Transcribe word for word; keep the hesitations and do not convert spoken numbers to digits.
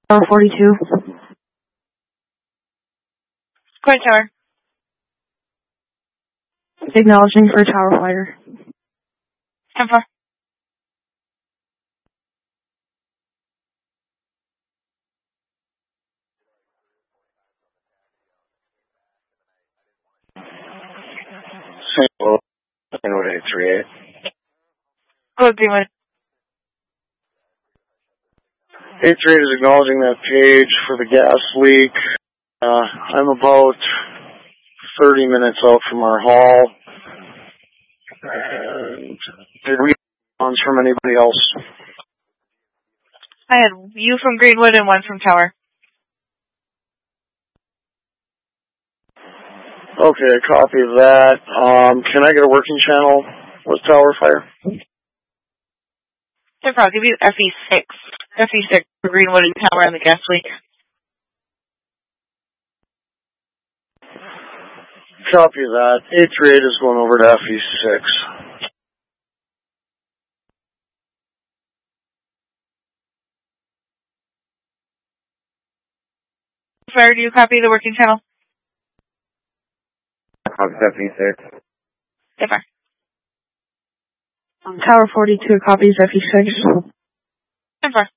Tower forty-two. Quiet tower. Acknowledging for tower fire. ten four. Saint Louis, Greenwood eight three eight. Hello, Greenwood. eight three eight is acknowledging that page for the gas leak. Uh, I'm about thirty minutes out from our hall. And did we response from anybody else? I had you from Greenwood and one from Tower. Okay, copy of that. Um, can I get a working channel with tower fire? I'll give you F E six. F E six for Greenwood and Tower on the gas leak. Copy of that. eight three eight is going over to F E six. Fire, do you copy the working channel? Copy F E six. Differ. Tower forty-two copies F E six. Differ.